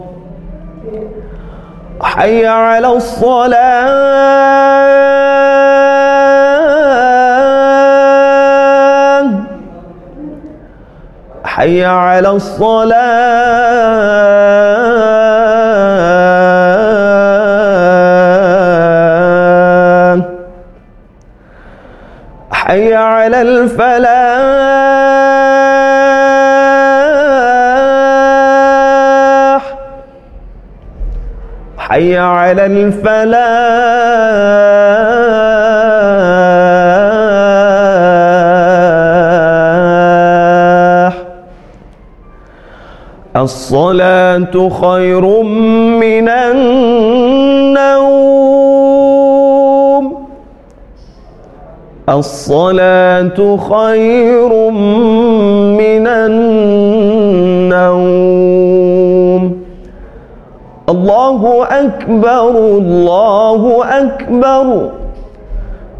حي على الصلاة حي على الصلاة حي على الفلاح حي على الفلاح. الصلاة خير من النوم. الصلاة خير من النوم. الله أكبر الله أكبر.